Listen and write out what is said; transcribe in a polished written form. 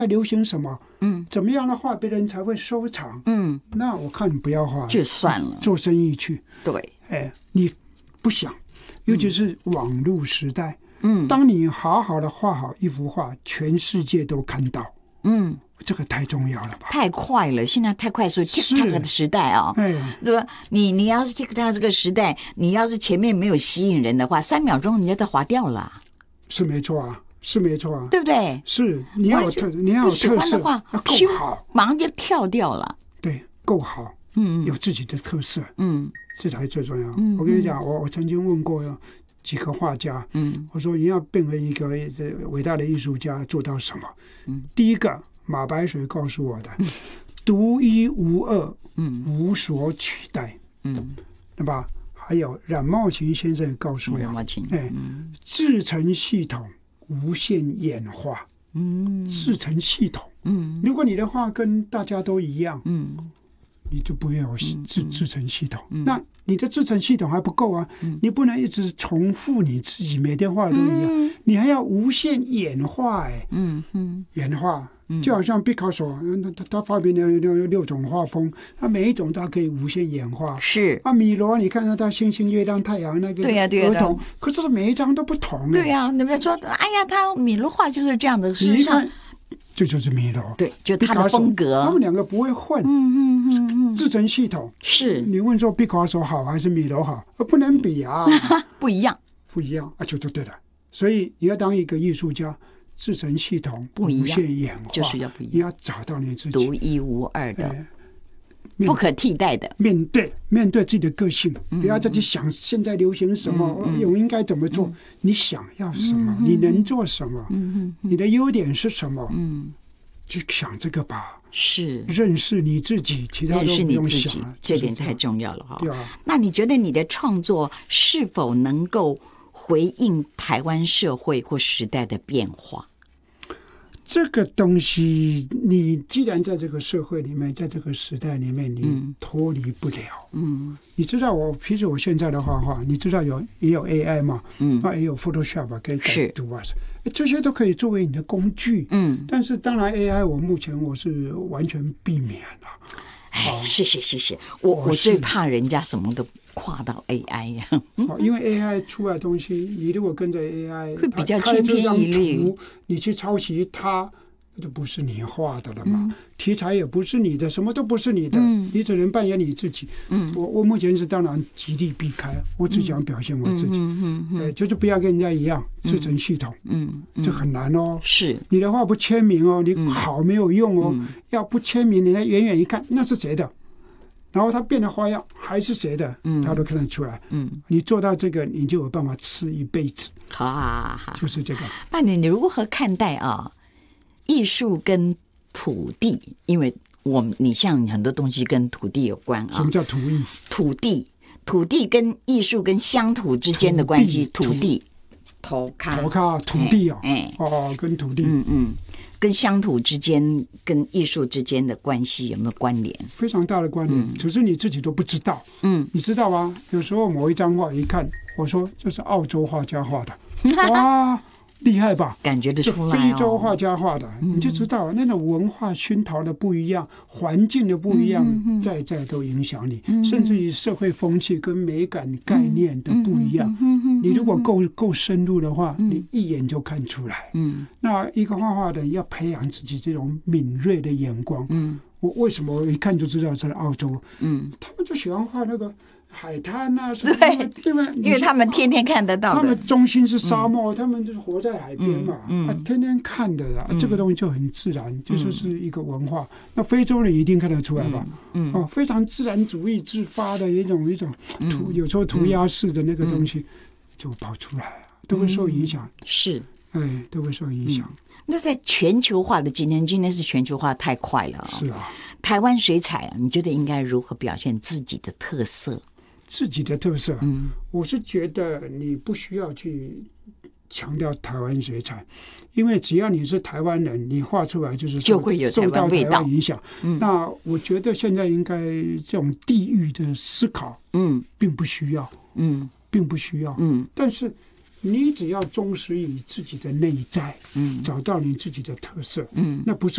流行什么，怎么样的画别人才会收藏，那我看你不要画就算了， 做生意去。 对， 你不想，尤其是网络时代，当你好好的画好一幅画，全世界都看到，这个太重要了吧？ 太快了，现在太快速 ，TikTok 的时代啊，对吧？你要是 TikTok 这个时代，你要是前面没有吸引人的话，3秒钟人家都划掉了， 是没错啊，是没错啊， 对不对？ 是你要有特色的话， 要够好， 马上就跳掉了。 对，够好，有自己的特色，这才最重要。我跟你讲，我曾经问过几个画家，我说你要变为一个伟大的艺术家，做到什么？第一个，马白水告诉我的，独一无二，无所取代，对吧？还有冉茂琴先生告诉我，制成系统，无限演化。制成系统，如果你的画跟大家都一样，你就不会有制成系统。那你的制成系统还不够啊，你不能一直重复你自己每天画的都一样，你还要无限演化，演化。就好像毕卡索，他发明了6种画风，他每一种都可以无限演化。 是米罗，你看到他星星、月亮、太阳那个儿童，可是每一张都不同。 对呀，你们说，哎呀，他米罗画就是这样的，事实上， 这就是米罗， 对，就他的风格， 他们两个不会混。制成系统是你问说毕卡索好还是米罗好，不能比啊， 不一样啊，就对了。所以你要当一个艺术家。制成系统无限演化， 就是要不一样， 你要找到你自己独一无二的、不可替代的。 面对自己的个性，不要再去想现在流行什么，我应该怎么做。你想要什么？你能做什么？你的优点是什么？就想这个吧。 是认识你自己，其他都不用想了。 这点太重要了哈。 对啊。 那你觉得你的创作是否能够回应台湾社会或时代的变化？ 这个东西，你既然在这个社会里面，在这个时代里面，你脱离不了。你知道其实我现在的画画，你知道也有 AI 嘛？那也有 Photoshop 可以改图啊，这些都可以作为你的工具。但是当然 AI 目前我是完全避免了。 谢谢，我最怕人家什么都跨到 AI 呀。 因为 AI 出来的东西，你如果跟着 AI 会比较千篇一律，你去抄袭它，就不是你画的了嘛。题材也不是你的，什么都不是你的，你只能扮演你自己。我目前是当然极力避开，我只想表现我自己。就是不要跟人家一样制成系统。这很难哦。 是你的画不签名哦，你好没有用哦。要不签名，人家远远一看那是谁的。然后他变的花样还是谁的，他都看得出来。你做到这个，你就有办法吃一辈子。 好， 就是这个。 那你如何看待艺术跟土地？因为你像很多东西跟土地有关啊。 什么叫土地？ 土地跟艺术跟乡土之间的关系。土地土地跟土地。 跟乡土之间、跟艺术之间的关系有没有关联？ 非常大的关联，只是你自己都不知道。你知道吗？有时候某一张画一看，我说这是澳洲画家画的，哇，厉害吧？ 感觉得出来非洲画家画的，你就知道那种文化熏陶的不一样，环境的不一样，在都影响你，甚至于社会风气跟美感概念的不一样。你如果够深入的话，你一眼就看出来。那一个画画的人要培养自己这种敏锐的眼光。我为什么一看就知道在澳洲？他们就喜欢画那个海滩啊，对吧？ 因为他们天天看得到的， 他们中心是沙漠，他们就是活在海边嘛，天天看的啦，这个东西就很自然，就是一个文化。那非洲人一定看得出来吧？非常自然主义自发的一种有时候涂鸦式的那个东西就跑出来，都会受影响。 是， 都会受影响。 那在全球化的今天是全球化太快了。 是啊， 台湾水彩你觉得应该如何表现自己的特色？我是觉得你不需要去强调台湾水彩，因为只要你是台湾人，你画出来就会有受到台湾影响。那我觉得现在应该这种地域的思考，并不需要，但是你只要忠实于自己的内在，找到你自己的特色，那不是